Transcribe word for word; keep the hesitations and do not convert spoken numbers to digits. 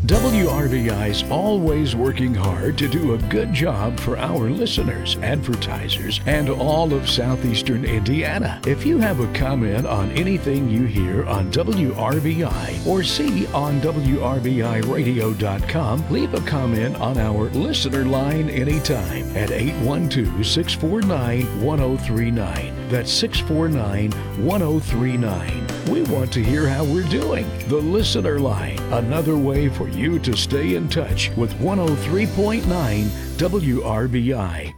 W R V I's always working hard to do a good job for our listeners, advertisers, and all of southeastern Indiana. If you have a comment on anything you hear on W R V I or see on W R V I radio dot com, leave a comment on our listener line anytime at eight one two, six four nine, one zero three nine. That's six four nine, one zero three nine. We want to hear how we're doing. The listener line, another way for you to stay in touch with one oh three point nine W R V I.